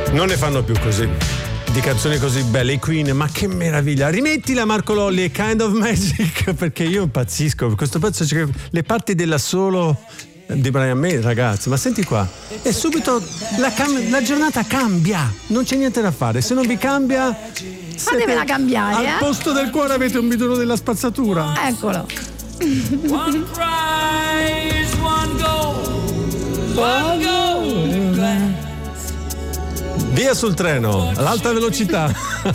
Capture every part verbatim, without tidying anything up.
Non ne fanno più così, di canzoni così belle. I Queen, ma che meraviglia. Rimettila Marco Lolli, Kind of Magic, perché io impazzisco per questo pezzo. C'è le parti dell'assolo di Brian May, ragazzi, ma senti qua, e subito la, cam- la giornata cambia, non c'è niente da fare. Se non vi cambia, fatevela cambiare, al eh? posto del cuore avete un bidone della spazzatura. Eccolo. One prize, one goal, one golden glance. Via sul treno, all'alta velocità.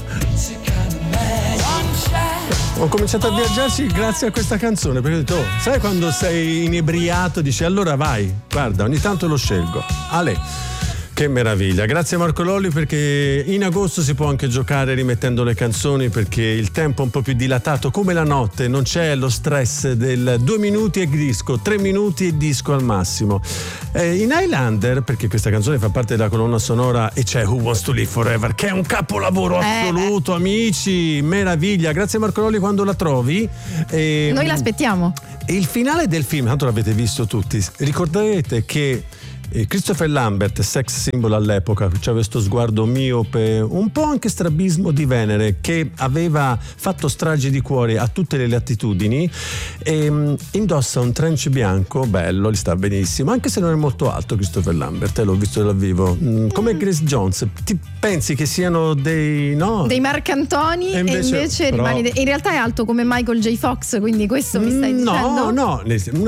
Ho cominciato a viaggiarci grazie a questa canzone, perché ho detto, oh, sai quando sei inebriato, dici allora vai, guarda, ogni tanto lo scelgo. Ale. Che meraviglia, grazie Marco Lolli, perché in agosto si può anche giocare rimettendo le canzoni, perché il tempo è un po' più dilatato come la notte, non c'è lo stress del due minuti e disco, tre minuti e disco al massimo. Eh, in Highlander, perché questa canzone fa parte della colonna sonora, e c'è Who Wants to Live Forever, che è un capolavoro assoluto, eh, amici, meraviglia, grazie Marco Lolli quando la trovi. Eh, Noi l'aspettiamo. Il finale del film, tanto l'avete visto tutti, ricorderete che Christopher Lambert, sex symbol all'epoca, c'aveva questo sguardo miope, un po' anche strabismo di Venere, che aveva fatto stragi di cuore a tutte le latitudini, e um, indossa un trench bianco bello, gli sta benissimo, anche se non è molto alto Christopher Lambert, eh, l'ho visto dal vivo, mm, come Grace Jones. Ti pensi che siano dei no? dei Marcantoni, e invece, e invece però, rimani de- in realtà è alto come Michael J. Fox, quindi questo mi stai no, dicendo? No, no, uno virgola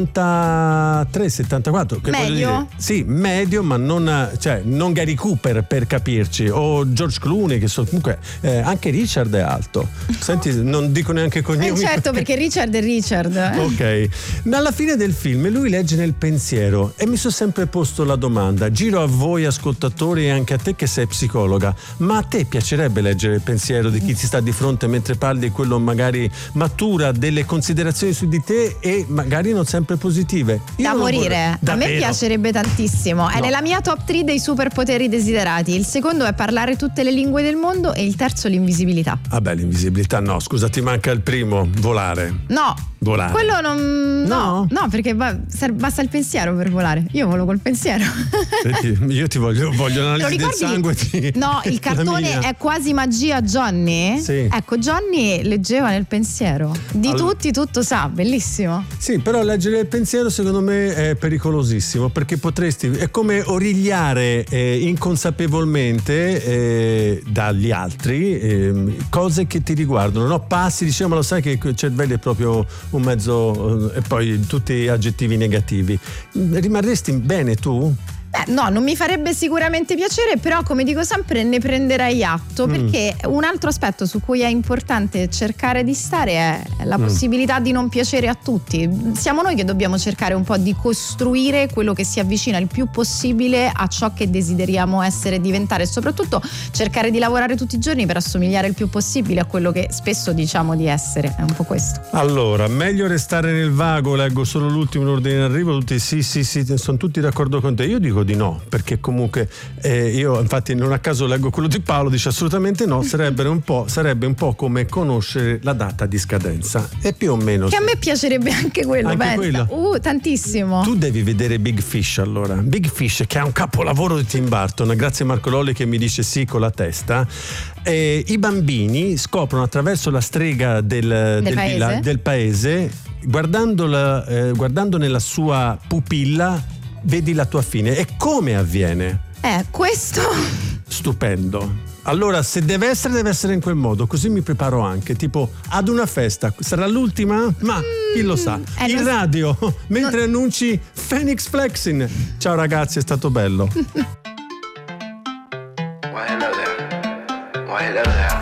settantatré settantaquattro, che medio? Dire, sì, medio, ma non, cioè, non Gary Cooper, per capirci, o George Clooney, che sono comunque, eh, anche Richard è alto. Senti, non dico neanche cognomi. Eh certo, perché Richard è Richard. Eh. Ok. Alla fine del film lui legge nel pensiero, e mi sono sempre posto la domanda, giro a voi ascoltatori e anche a te che sei psicologa, ma a te piacerebbe leggere il pensiero di chi ti sta di fronte mentre parli, quello magari matura delle considerazioni su di te e magari non sempre positive? Io da morire, vorrei... a me piacerebbe tantissimo, è no. nella mia top tre dei superpoteri desiderati. Il secondo è parlare tutte le lingue del mondo e il terzo l'invisibilità. Vabbè, l'invisibilità no, scusa, ti manca il primo, volare. No, volare. quello non no, no, no perché va, basta il pensiero per volare. Io volo col pensiero. Senti, io ti voglio, voglio un'analisi del sangue. Ti... No, il cartone è quasi magia Johnny. Sì. Ecco, Johnny leggeva nel pensiero. Di All... tutti tutto sa, bellissimo. Sì, però leggere il pensiero secondo me è pericolosissimo, perché potresti, è come origliare eh, inconsapevolmente eh, dagli altri eh, cose che ti riguardano, no? Passi, diciamo, lo sai che il cervello è proprio un mezzo, eh, e poi tutti aggettivi negativi. Rimarresti bene tu? Beh, no, non mi farebbe sicuramente piacere, però come dico sempre ne prenderai atto, mm. perché un altro aspetto su cui è importante cercare di stare è la mm. possibilità di non piacere a tutti. Siamo noi che dobbiamo cercare un po' di costruire quello che si avvicina il più possibile a ciò che desideriamo essere e diventare, e soprattutto cercare di lavorare tutti i giorni per assomigliare il più possibile a quello che spesso diciamo di essere. È un po' questo. Allora, meglio restare nel vago, leggo solo l'ultimo in ordine d'arrivo, tutti sì sì sì, sono tutti d'accordo con te. Io dico di no, perché comunque eh, io infatti non a caso leggo quello di Paolo, dice assolutamente no, sarebbe un po', sarebbe un po' come conoscere la data di scadenza, e più o meno che sì. A me piacerebbe anche quello, anche pensa. quello. Uh, tantissimo. Tu devi vedere Big Fish, allora Big Fish, che è un capolavoro di Tim Burton, grazie Marco Lolli che mi dice sì con la testa. Eh, i bambini scoprono attraverso la strega del, del, del, paese? Villa, del paese, guardandola, eh, guardando nella sua pupilla vedi la tua fine. E come avviene? Eh, questo stupendo. Allora, se deve essere, deve essere in quel modo, così mi preparo anche, tipo ad una festa, sarà l'ultima? Ma mm, chi lo sa? eh, in radio, mentre non... annunci Phoenix Flexing. Ciao ragazzi, è stato bello. Why hello there? Why hello there?